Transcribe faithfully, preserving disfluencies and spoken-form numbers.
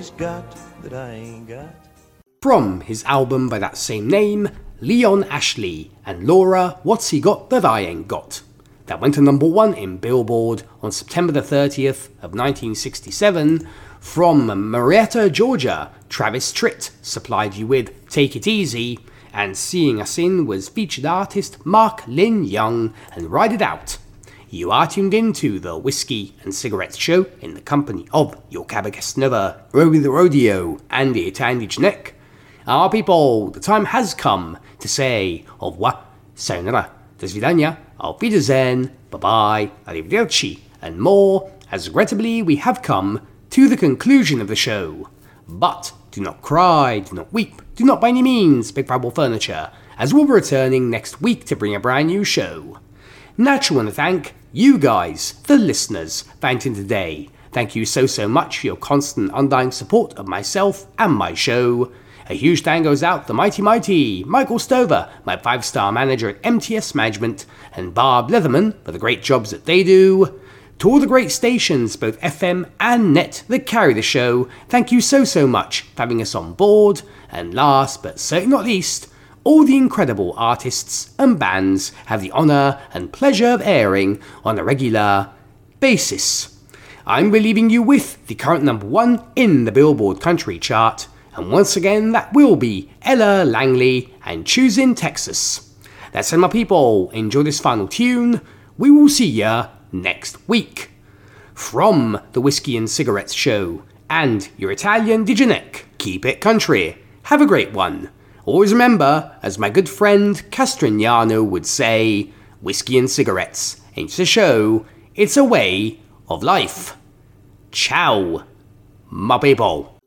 he's got that I ain't got. From his album by that same name, Leon Ashley and Laura, What's He Got That I Ain't Got? That went to number one in Billboard on September the thirtieth of nineteen sixty-seven. From Marietta, Georgia, Travis Tritt supplied you with Take It Easy, and Seeing Us In was featured artist Mark Lynn Young and Ride It Out. You are tuned in to the Whiskey and Cigarettes Show in the company of your Cabagasnova, Roby the Rodeo, and the Italian Janek. Our people, the time has come to say au revoir, sayonara, do svidania, auf Wiedersehen, bye-bye, arrivederci, and more, as regrettably we have come to the conclusion of the show. But do not cry, do not weep, do not by any means pick Bible furniture, as we'll be returning next week to bring a brand new show. Naturally want to thank you guys, the listeners, for entering today. Thank you so so much for your constant undying support of myself and my show. A huge thank goes out to the mighty mighty Michael Stover, my five-star manager at M T S Management, and Barb Leatherman for the great jobs that they do. To all the great stations, both F M and net, that carry the show, thank you so so much for having us on board. And last but certainly not least, all the incredible artists and bands have the honour and pleasure of airing on a regular basis. I'm leaving you with the current number one in the Billboard Country Chart, and once again that will be Ella Langley and Choosing Texas. That's it, my people. Enjoy this final tune. We will see ya next week. From the Whiskey and Cigarettes Show and your Italian Dijanek, keep it country. Have a great one. Always remember, as my good friend Castrignano would say, whiskey and cigarettes ain't just a show, it's a way of life. Ciao, my people.